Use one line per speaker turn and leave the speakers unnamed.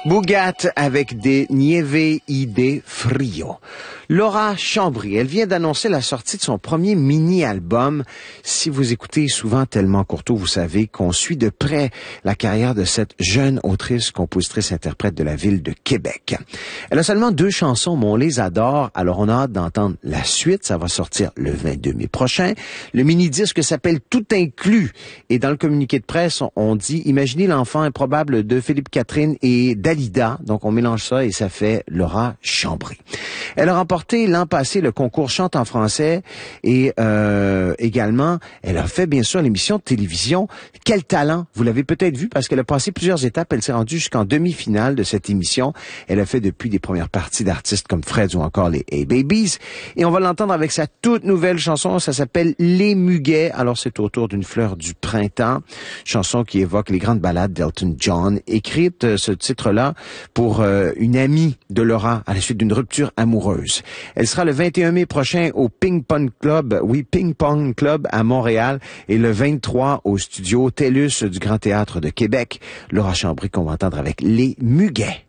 Bougat avec des Nieve y de Frio. Laura Chambry, elle vient d'annoncer la sortie de son premier mini-album. Si vous écoutez souvent Tellement Courteau, vous savez qu'on suit de près la carrière de cette jeune autrice, compositrice, interprète de la ville de Québec. Elle a seulement 2 chansons, mais on les adore, alors on a hâte d'entendre la suite. Ça va sortir le 22 mai prochain. Le mini-disque s'appelle Tout inclus. Et dans le communiqué de presse, on dit « Imaginez l'enfant improbable de Philippe Catherine et Dalida ». Donc on mélange ça et ça fait Laura Chambry. Elle a remporté l'an passé le concours Chante en français et également, elle a fait bien sûr l'émission de télévision Quel talent. Vous l'avez peut-être vu parce qu'elle a passé plusieurs étapes. Elle s'est rendue jusqu'en demi-finale de cette émission. Elle a fait depuis des premières parties d'artistes comme Fred ou encore les A-Babies. Et on va l'entendre avec sa toute nouvelle chanson. Ça s'appelle Les Muguets. Alors c'est autour d'une fleur du printemps. Chanson qui évoque les grandes ballades d'Elton John. Écrite ce titre-là pour une amie de Laura à la suite d'une rupture amoureuse. Elle sera le 21 mai prochain au Ping Pong Club, Ping Pong Club à Montréal et le 23 au studio TELUS du Grand Théâtre de Québec. Laura Chambry qu'on va entendre avec Les Muguets.